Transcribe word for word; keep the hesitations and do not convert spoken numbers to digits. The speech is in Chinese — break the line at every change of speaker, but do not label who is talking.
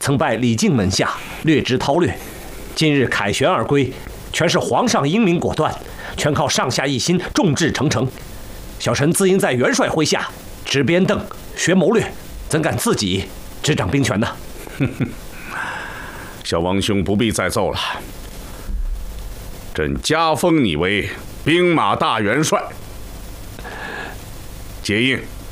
曾拜李靖门下，略知韬略。今日凯旋而归，全是皇上英明果断，全靠上下一心，众志成城。小臣自应在元帅麾下执鞭镫，学谋略，怎敢自己执掌兵权呢？
小王兄不必再奏了，朕加封你为兵马大元帅。结印。